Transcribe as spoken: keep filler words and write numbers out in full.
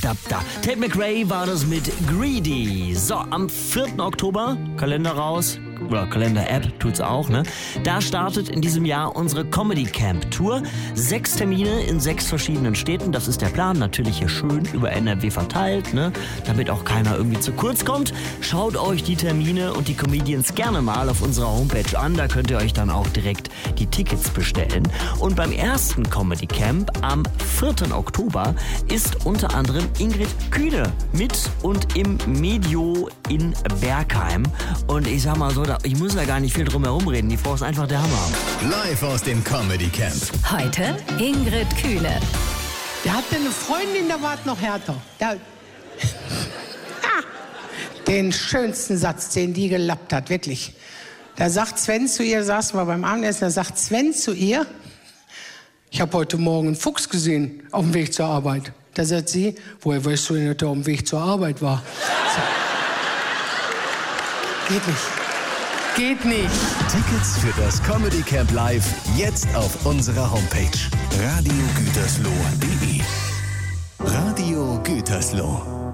ab da. Tate McRae war das mit Greedy. So, am vierten Oktober, Kalender raus, oder Kalender-App tut's auch, ne? Da startet in diesem Jahr unsere Comedy Camp Tour. Sechs Termine in sechs verschiedenen Städten, das ist der Plan. Natürlich hier schön über N R W verteilt, ne? Damit auch keiner irgendwie zu kurz kommt. Schaut euch die Termine und die Comedians gerne mal auf unserer Homepage an. Da könnt ihr euch dann auch direkt die Tickets bestellen. Und beim ersten Comedy Camp am vierten Oktober ist unter anderem Ingrid Kühne mit und im Medio in Bergheim. Und ich sag mal so, da, ich muss da gar nicht viel drum herum reden. Die Frau ist einfach der Hammer. Live aus dem Comedy Camp. Heute Ingrid Kühne. Der hatte eine Freundin, der war noch härter. Der, den schönsten Satz, den die gelappt hat, wirklich. Da sagt Sven zu ihr, saßen wir beim Abendessen, da sagt Sven zu ihr, ich habe heute Morgen einen Fuchs gesehen auf dem Weg zur Arbeit. Da sagt sie, woher weißt du denn, dass er auf dem Weg zur Arbeit war? So. Geht nicht. Geht nicht. Tickets für das Comedy Camp Live jetzt auf unserer Homepage radio gütersloh punkt de. Radio Gütersloh.